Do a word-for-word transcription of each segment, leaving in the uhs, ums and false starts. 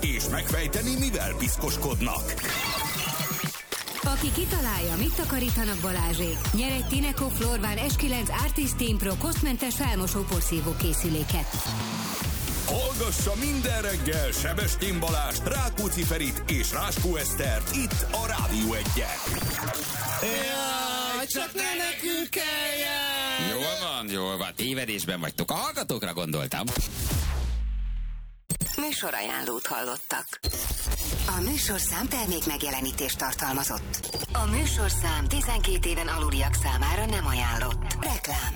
és megfejteni, mivel piszkoskodnak. Aki kitalálja, mit takarítanak Balázsék, nyer egy Tineco Florvan es kilenc Artist Team Pro kosztmentes felmosó porszívó készüléket. Hallgassa minden reggel Sebestyén Balást, Rákóczi Ferit és Ráskó Esztert itt a Rádió Egyen. Jaj, csak ne nekünk kelljen! Jól van, jól van, tévedésben vagytok. A hallgatókra gondoltam. Műsorajánlót hallottak. A műsorszám termék megjelenítést tartalmazott. A műsorszám tizenkét éven aluliak számára nem ajánlott. Reklám.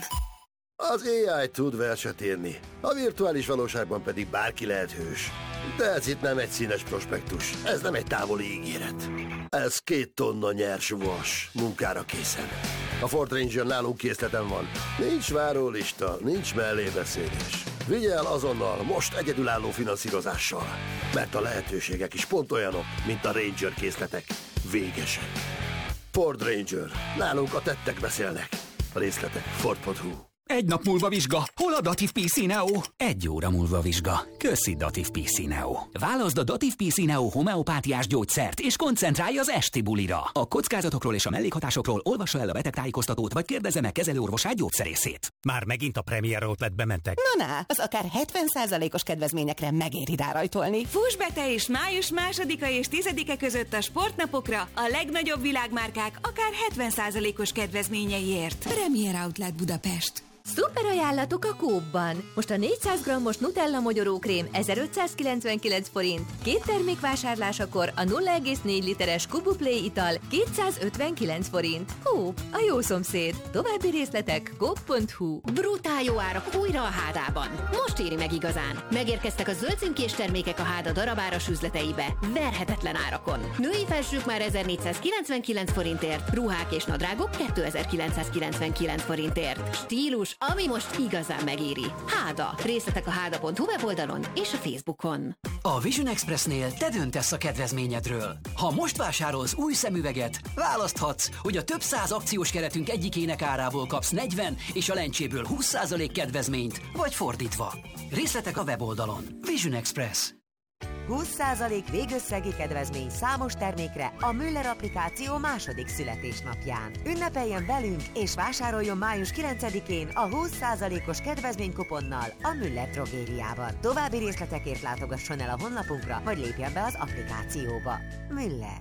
Az á i tud verset írni, a virtuális valóságban pedig bárki lehet hős. De ez itt nem egy színes prospektus, ez nem egy távoli ígéret. Ez két tonna nyers vas, munkára készen. A Ford Ranger nálunk készleten van. Nincs várólista, nincs mellébeszélés. Vigye el azonnal, most egyedülálló finanszírozással. Mert a lehetőségek is pont olyanok, mint a Ranger készletek. Végesek. Ford Ranger. Nálunk a tettek beszélnek. A részletek Ford pont hu. Egy nap múlva vizsga. Hol a Dativ pé cé Neo? Egy óra múlva vizsga. Köszi Dativ pé cé Neo. Válaszd a Dativ pé cé Neo homeopátiás gyógyszert, és koncentrálj az esti bulira. A kockázatokról és a mellékhatásokról olvassa el a betegtájékoztatót, vagy kérdezze meg kezelőorvosát, gyógyszerészét. Már megint a Premier Outletbe mentek? Na, na, az akár hetven százalékos kedvezményekre megéri rárajtolni. Fuss be te is május másodika és tizedike között a sportnapokra a legnagyobb világmárkák akár hetven százalékos kedvezményeiért. Premier Outlet Budapest. Szuper ajánlatok a Coop-ban. Most a négyszáz grammos Nutella mogyorókrém ezerötszázkilencvenkilenc forint, két termék vásárlásakor a nulla egész négy literes Kubu Play ital kétszázötvenkilenc forint. Coop, a jó szomszéd. További részletek coop pont hu. Brutál jó árak újra a Hádában. Most éri meg igazán. Megérkeztek a zöld címkés termékek a Háda darabáras üzleteibe. Verhetetlen árakon. Női felsők már ezernégyszázkilencvenkilenc forintért, ruhák és nadrágok kétezer-kilencszázkilencvenkilenc forintért. Stílus, ami most igazán megéri. Háda. Részletek a háda pont hu weboldalon és a Facebookon. A Vision Expressnél te döntesz a kedvezményedről. Ha most vásárolsz új szemüveget, választhatsz, hogy a több száz akciós keretünk egyikének árából kapsz negyven és a lencséből húsz százalék kedvezményt, vagy fordítva. Részletek a weboldalon. Vision Express. húsz százalék végösszegi kedvezmény számos termékre a Müller applikáció második születésnapján. Ünnepeljen velünk és vásároljon május kilencedikén a húsz százalékos kedvezménykuponnal a Müller drogériában. További részletekért látogasson el a honlapunkra, vagy lépjen be az applikációba. Müller.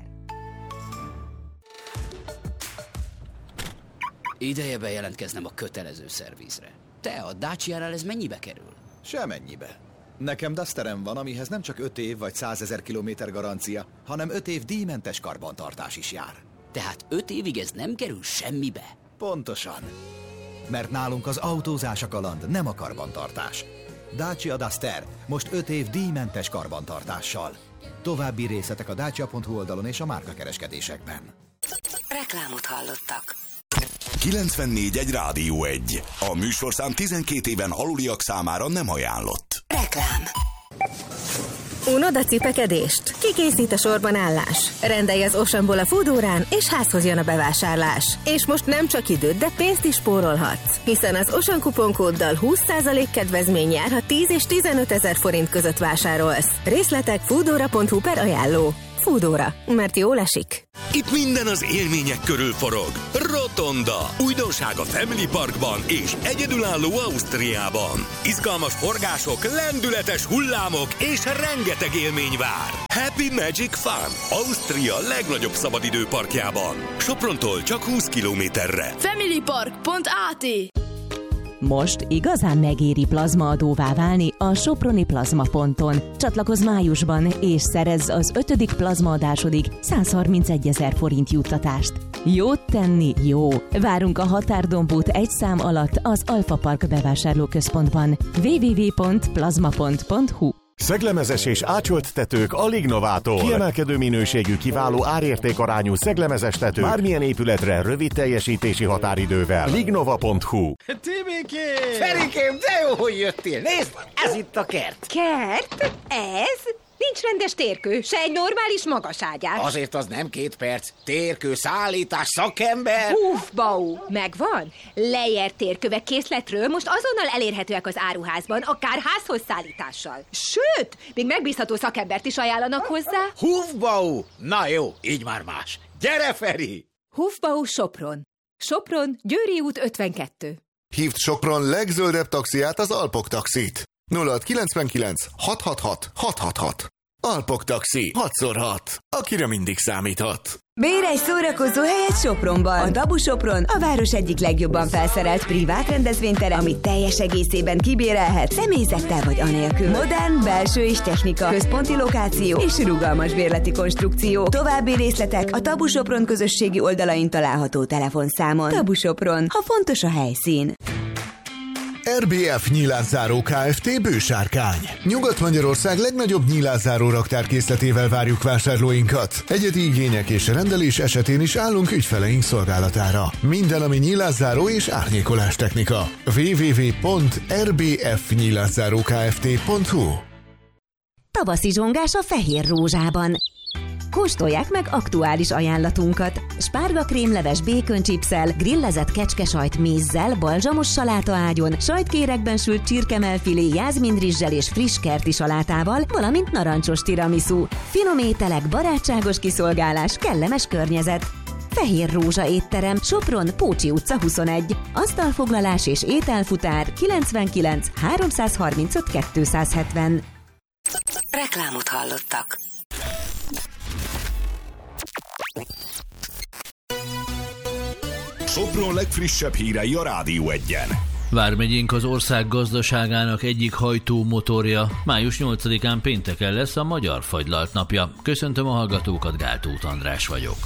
Ideje bejelentkeznem a kötelező szervizre. Te, a Dacia-nál ez mennyibe kerül? Semennyibe. Nekem Dusterem van, amihez nem csak öt év vagy százezer kilométer garancia, hanem öt év díjmentes karbantartás is jár. Tehát öt évig ez nem kerül semmibe? Pontosan. Mert nálunk az autózás a kaland, nem a karbantartás. Dacia Duster, most öt év díjmentes karbantartással. További részletek a dacia pont hu oldalon és a márkakereskedésekben. Reklámot hallottak. kilencvennégy egy Rádió egy. A műsorszám tizenkét éven aluliak számára nem ajánlott. Reklám. Unod a cipekedést? Kikészít a sorban állás? Rendelj az Oceanból a Foodórán, és házhoz jön a bevásárlás. És most nem csak időt, de pénzt is spórolhatsz. Hiszen az Ocean kuponkóddal húsz százalék kedvezmény jár, ha tíz és tizenöt ezer forint között vásárolsz. Részletek foodora pont hu per ajánló. Foodóra, mert jól esik. Itt minden az élmények körül forog. Rotonda. Újdonság a Family Parkban és egyedülálló Ausztriában. Izgalmas forgások, lendületes hullámok és rengeteg élmény vár. Happy Magic Fun. Ausztria legnagyobb szabadidőparkjában. Soprontól csak húsz kilométerre. familypark pont á té. Most igazán megéri plazmaadóvá válni a Soproni Plazma ponton. Csatlakozz májusban, és szerezz az ötödik plazmaadásodig százharmincegyezer forint juttatást. Jót tenni jó! Várunk a Határdombút egy szám alatt az Alfa Park bevásárlóközpontban. double-u double-u double-u pont plazmapont pont hu. Szeglemezes és ácsolt tetők a Lignovától. Kiemelkedő minőségű, kiváló árértékarányú szeglemezes tető. Bármilyen épületre rövid teljesítési határidővel. lignova pont hu. Tibikém! Ferikém, de jó, hogy jöttél! Nézd, ez itt a kert! Kert? Ez? Nincs rendes térkő, se egy normális magaságyás. Azért az nem két perc. Térkő, szállítás, szakember. Húf, bau, megvan. Leért térkövek készletről most azonnal elérhetőek az áruházban, akár házhoz szállítással. Sőt, még megbízható szakembert is ajánlanak hozzá. Húfbau! Na jó, így már más. Gyere, Feri! Húfbau Sopron. Sopron, Győri út ötvenkettő. Hívd Sopron legzöldebb taxiát, az Alpok Taxit. nulla kilencvenkilenc hat hat hat hat hat hat. Alpok Taxi. hat hat. Akire mindig számíthat. Bérj egy szórakozó helyet Sopronban. A Dabu Sopron a város egyik legjobban felszerelt privát rendezvénytere, amit teljes egészében kibérelhet, személyzettel vagy anélkül. Modern, belső és technika, központi lokáció és rugalmas bérleti konstrukció. További részletek a Dabu Sopron közösségi oldalain található telefonszámon. Dabu Sopron, ha fontos a helyszín. er bé ef Nyílászáró Kft. Bősárkány. Nyugat-Magyarország legnagyobb nyílászáró raktárkészletével várjuk vásárlóinkat. Egyedi igények és rendelés esetén is állunk ügyfeleink szolgálatára. Minden, ami nyílászáró és árnyékolás technika. double-u double-u double-u pont er bé ef nyílászáró kft pont hu. Tavaszi zsongás a Fehér Rózsában. Kóstolják meg aktuális ajánlatunkat. Spárgakrémleves béköncsipsszel, grillezett kecskesajt mézzel, balzsamos salátaágyon, sajtkérekben sült csirkemelfilé jászminrizssel és friss kerti salátával, valamint narancsos tiramisu. Finom ételek, barátságos kiszolgálás, kellemes környezet. Fehér Rózsa étterem, Sopron, Pócsi utca huszonegy. Asztalfoglalás és ételfutár kilencvenkilenc háromszázharmincöt kétszázhetven. Reklámot hallottak. Sopron legfrissebb hírei a Rádió Egyen. Vármegyénk az ország gazdaságának egyik hajtómotorja. május nyolcadikán pénteken lesz a Magyar Fagylalt napja. Köszöntöm a hallgatókat, Gál Tóth András vagyok.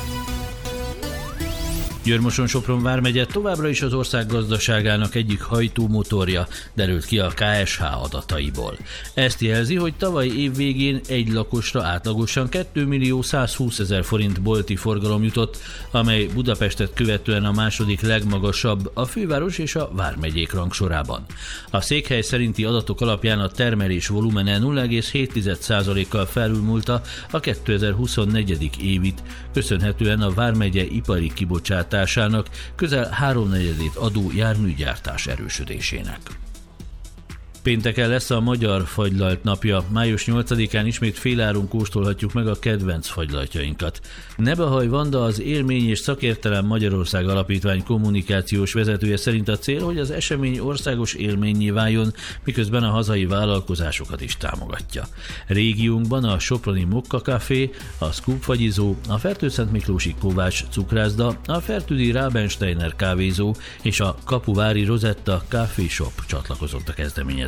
Győr-Moson-Sopron vármegye továbbra is az ország gazdaságának egyik hajtómotorja, derült ki a ká es há adataiból. Ezt jelzi, hogy tavaly év végén egy lakosra átlagosan kétmillió százhúszezer forint bolti forgalom jutott, amely Budapestet követően a második legmagasabb a főváros és a vármegyék rangsorában. A székhely szerinti adatok alapján a termelés volumene nulla egész hét százalékkal felülmúlta a kétezer-huszonnégy. évit, köszönhetően a vármegye ipari kibocsátás közel háromnegyedét adó járműgyártás erősödésének. Pénteken lesz a Magyar Fagylalt napja. május nyolcadikán ismét féláron kóstolhatjuk meg a kedvenc fagylaltjainkat. Nebehaj Vanda, az Élmény és Szakértelem Magyarország Alapítvány kommunikációs vezetője szerint a cél, hogy az esemény országos élménnyé váljon, miközben a hazai vállalkozásokat is támogatja. Régiónkban a soproni Mokka Café, a Scoop fagyizó, a Fertőszentmiklósi Kovács cukrászda, a Fertődi Rabensteiner kávézó és a Kapuvári Rosetta Café Shop csatlakozott a kezdeményezéshez.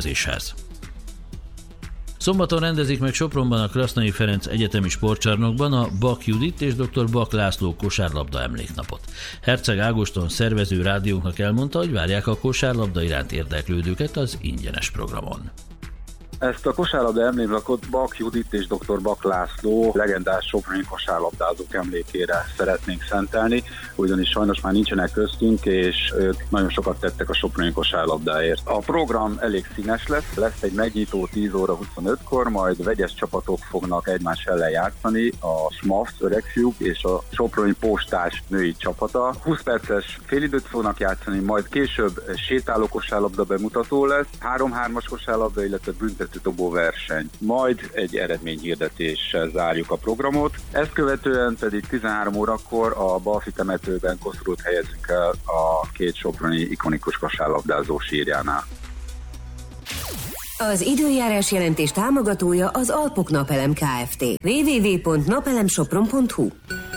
Szombaton rendezik meg Sopronban a Krasznai Ferenc Egyetemi Sportcsarnokban a Bak Judit és dr. Bak László kosárlabda emléknapot. Herceg Ágoston szervező rádiónknak elmondta, hogy várják a kosárlabda iránt érdeklődőket az ingyenes programon. Ezt a kosárlabda emléknapot Bak Judit és dr. Bak László legendás soproni kosárlabdázók emlékére szeretnénk szentelni, ugyanis sajnos már nincsenek köztünk, és ők nagyon sokat tettek a soproni kosárlabdáért. A program elég színes lesz, lesz egy megnyitó tíz óra huszonötkor, majd vegyes csapatok fognak egymás ellen játszani, a SMAFT öregfiúk és a soproni postás női csapata. húsz perces félidőt fognak játszani, majd később sétáló kosárlabda bemutató lesz, három-hármas kosárlabda, illetve büntető dobó verseny. Majd egy eredményhirdetéssel zárjuk a programot. Ezt követően pedig tizenhárom órakor a Balfi temetőben koszorút helyezünk el a két soproni ikonikus kosárlabdázó sírjánál. Az időjárás jelentés támogatója az Alpok Napelem Kft. double-u double-u double-u pont napelemsopron pont hu.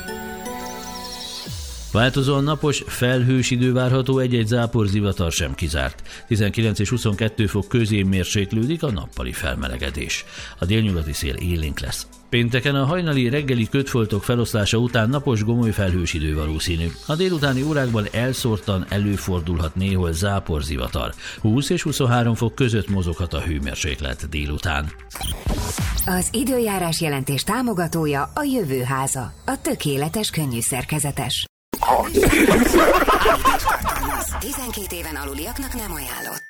Változóan napos, felhős idő várható, egy-egy záporzivatar sem kizárt. tizenkilenc és huszonkettő fok közé mérséklődik a nappali felmelegedés. A délnyugati szél élénk lesz. Pénteken a hajnali reggeli kötfoltok feloszlása után napos, gomoly felhős idő valószínű. A délutáni órákban elszórtan előfordulhat néhol záporzivatar. húsz és huszonhárom fok között mozoghat a hőmérséklet délután. Az időjárás jelentés támogatója a Jövőháza, a tökéletes könnyű szerkezetes. tizenkét éven aluliaknak nem ajánlott.